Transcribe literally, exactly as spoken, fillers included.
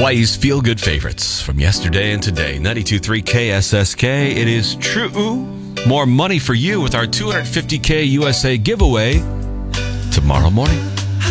Hawaii's feel-good favorites from yesterday and today. ninety-two point three K S S K. It is true. More money for you with our two hundred fifty K U S A giveaway tomorrow morning.